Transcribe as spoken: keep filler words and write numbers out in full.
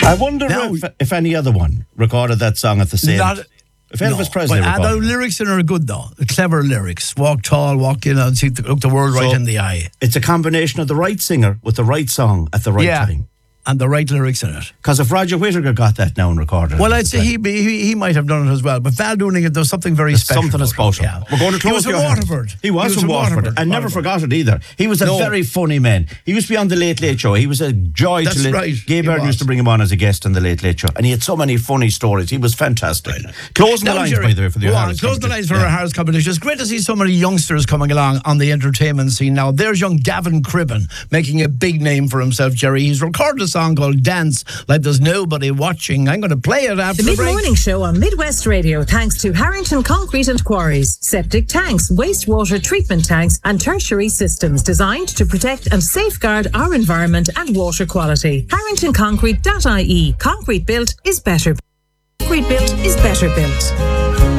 I wonder Now- if, if any other one recorded that song at the same Not- time. If Elvis No, Presley but uh, the recorded it. lyrics in it are good though. Clever lyrics. Walk tall, walk in and see the, look the world right So, in the eye. It's a combination of the right singer with the right song at the right Yeah. time. And the right lyrics in it. Because if Roger Whittaker got that now and recorded it. Well, at I'd the say time, he, be, he he might have done it as well. But Val doing it, there's something very there's special. something about special. him, yeah. We're going to He close was from your heart. Waterford. He was from Waterford. I never forgot it either. He was a No. very funny man. He used to be on the Late Late Show. He was a joy That's to listen. right, Gay he Byrne was. used to bring him on as a guest on the Late Late Show. And he had so many funny stories. He was fantastic. Closing the Now, lines, Jerry, by the way, for the go on, O'Hara's close the lines for competition. our Harris competition. It's great to see so many youngsters coming along on the entertainment scene now. There's young Gavin Cribben making a big name for himself, Jerry. He's recorded a song called Dance Like There's Nobody Watching. I'm going to play it after The the break. mid-morning show on Midwest Radio, thanks to Harrington Concrete and Quarries, septic tanks, wastewater treatment tanks and tertiary systems designed to protect and safeguard our environment and water quality. harrington concrete dot I E. Concrete built is better. Concrete built is better built.